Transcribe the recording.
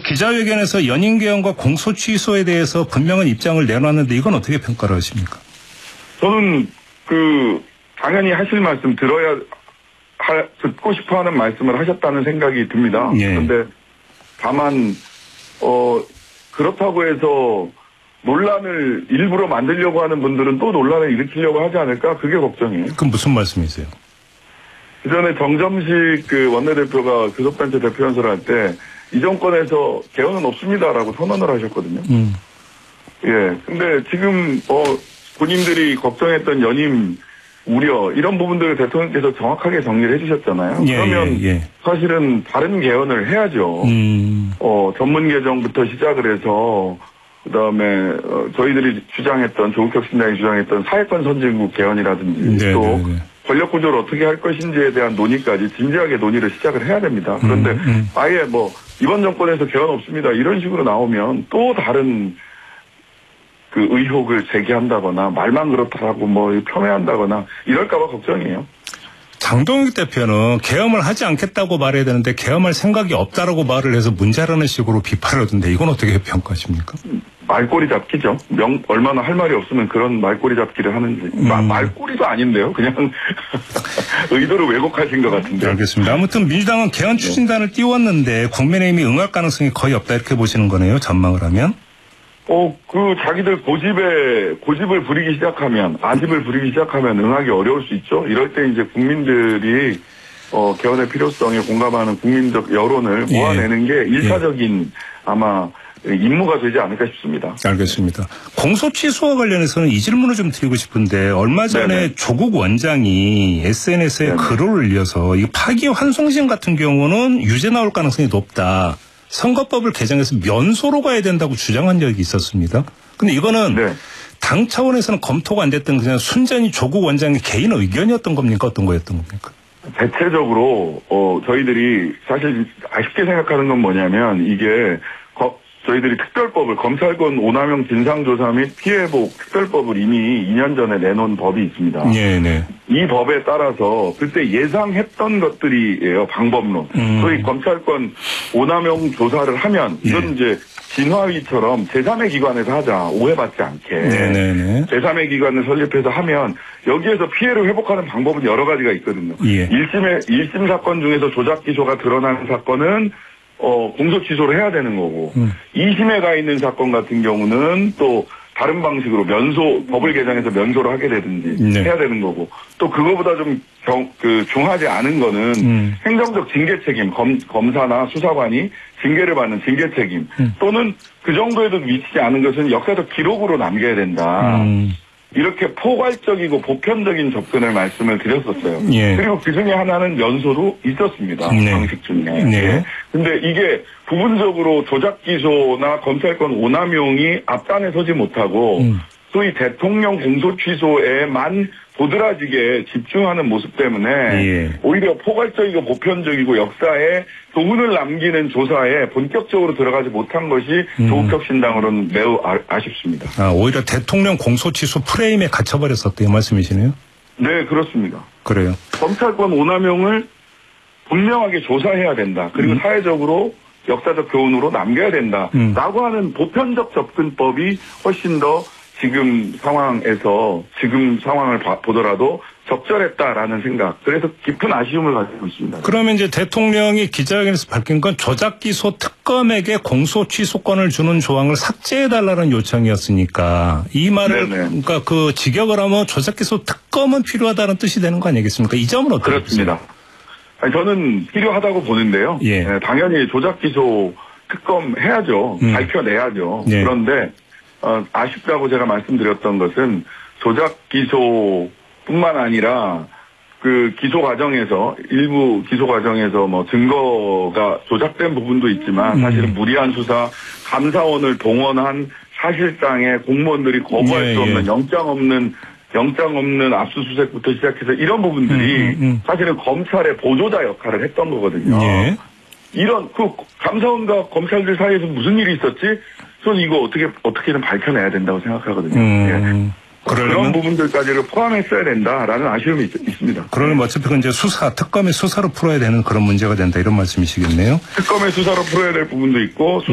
기자회견에서 연임 개헌과 공소 취소에 대해서 분명한 입장을 내놨는데 이건 어떻게 평가를 하십니까? 저는 당연히 하실 말씀 듣고 싶어 하는 말씀을 하셨다는 생각이 듭니다. 예. 그런데 다만, 그렇다고 해서 논란을 일부러 만들려고 하는 분들은 또 논란을 일으키려고 하지 않을까? 그게 걱정이에요. 그럼 무슨 말씀이세요? 그전에 정점식 원내대표가 교섭단체 대표연설을 할 때 이 정권에서 개헌은 없습니다라고 선언을 하셨거든요. 예. 근데 지금 본인들이 걱정했던 연임 우려 이런 부분들을 대통령께서 정확하게 정리를 해주셨잖아요. 예, 그러면 예. 사실은 다른 개헌을 해야죠. 전문 개정부터 시작을 해서 그다음에 저희들이 주장했던 조국혁신당이 주장했던 사회권 선진국 개헌이라든지 네, 또 네, 네. 권력 구조를 어떻게 할 것인지에 대한 논의까지 진지하게 논의를 시작을 해야 됩니다. 그런데 아예 이번 정권에서 개헌 없습니다 이런 식으로 나오면 또 다른 의혹을 제기한다거나 말만 그렇다라고 폄훼한다거나 이럴까봐 걱정이에요. 장동익 대표는 개헌을 하지 않겠다고 말해야 되는데 개헌할 생각이 없다라고 말을 해서 문제라는 식으로 비판을 하던데 이건 어떻게 평가하십니까? 말꼬리 잡기죠. 얼마나 할 말이 없으면 그런 말꼬리 잡기를 하는지. 말꼬리도 아닌데요. 그냥 의도를 왜곡하신 것 같은데. 알겠습니다. 아무튼 민주당은 개헌 추진단을 띄웠는데 국민의힘이 응할 가능성이 거의 없다 이렇게 보시는 거네요. 전망을 하면. 자기들 고집을 부리기 시작하면, 아집을 부리기 시작하면 응하기 어려울 수 있죠. 이럴 때 이제 국민들이, 개헌의 필요성에 공감하는 국민적 여론을 모아내는 게 일차적인 아마 임무가 되지 않을까 싶습니다. 알겠습니다. 공소 취소와 관련해서는 이 질문을 좀 드리고 싶은데 얼마 전에 네네. 조국 원장이 SNS에 네네. 글을 올려서 이 파기환송심 같은 경우는 유죄 나올 가능성이 높다. 선거법을 개정해서 면소로 가야 된다고 주장한 적이 있었습니다. 근데 이거는 네. 당 차원에서는 검토가 안 됐던 그냥 순전히 조국 원장의 개인 의견이었던 겁니까? 어떤 거였던 겁니까? 대체적으로 저희들이 사실 아쉽게 생각하는 건 뭐냐면 이게 저희들이 특별법을 검찰권 오남용 진상조사 및 피해복 특별법을 이미 2년 전에 내놓은 법이 있습니다. 네. 이 법에 따라서 그때 예상했던 것들이에요. 방법론. 소위 검찰권 오남용 조사를 하면 이건 이제 진화위처럼 제3의 기관에서 하자. 오해받지 않게. 네네네. 제3의 기관을 설립해서 하면 여기에서 피해를 회복하는 방법은 여러 가지가 있거든요. 예. 1심 사건 중에서 조작 기소가 드러나는 사건은 공소 취소를 해야 되는 거고 2심에 가 있는 사건 같은 경우는 또 다른 방식으로 법을 개정해서 면소를 하게 되든지 해야 되는 거고 또 그거보다 좀 중하지 않은 거는 행정적 징계 책임 검사나 수사관이 징계를 받는 징계 책임 또는 그 정도에도 미치지 않은 것은 역사적 기록으로 남겨야 된다. 이렇게 포괄적이고 보편적인 접근을 말씀을 드렸었어요. 예. 그리고 그 중에 하나는 면소도 있었습니다. 네. 방식 중에. 네. 근데 이게 부분적으로 조작 기소나 검찰권 오남용이 앞단에 서지 못하고 소위 대통령 공소 취소에만 도드라지게 집중하는 모습 때문에 오히려 포괄적이고 보편적이고 역사에 도훈을 남기는 조사에 본격적으로 들어가지 못한 것이 조국혁신당으로는 매우 아쉽습니다. 오히려 대통령 공소취소 프레임에 갇혀버렸었다 이 말씀이시네요? 네, 그렇습니다. 그래요. 검찰권 오남용을 분명하게 조사해야 된다. 그리고 사회적으로 역사적 교훈으로 남겨야 된다. 라고 하는 보편적 접근법이 훨씬 더 지금 상황을 보더라도 적절했다라는 생각. 그래서 깊은 아쉬움을 가지고 있습니다. 그러면 이제 대통령이 기자회견에서 밝힌 건 조작 기소 특검에게 공소 취소권을 주는 조항을 삭제해달라는 요청이었으니까 이 말을 그러니까 직역을 하면 조작 기소 특검은 필요하다는 뜻이 되는 거 아니겠습니까? 이 점은 어떻게 그렇습니다. 저는 필요하다고 보는데요. 네, 당연히 조작 기소 특검 해야죠. 밝혀내야죠. 그런데 아쉽다고 제가 말씀드렸던 것은 조작 기소뿐만 아니라 기소 과정에서 일부 기소 과정에서 증거가 조작된 부분도 있지만 사실은 무리한 수사 감사원을 동원한 사실상의 공무원들이 거부할 수 없는 영장 없는 압수수색부터 시작해서 이런 부분들이 사실은 검찰의 보조자 역할을 했던 거거든요. 이런 감사원과 검찰들 사이에서 무슨 일이 있었지? 저는 이거 어떻게든 밝혀내야 된다고 생각하거든요. 그런 부분들까지를 포함했어야 된다라는 아쉬움이 있습니다. 그러면 어차피 이제 특검의 수사로 풀어야 되는 그런 문제가 된다 이런 말씀이시겠네요. 특검의 수사로 풀어야 될 부분도 있고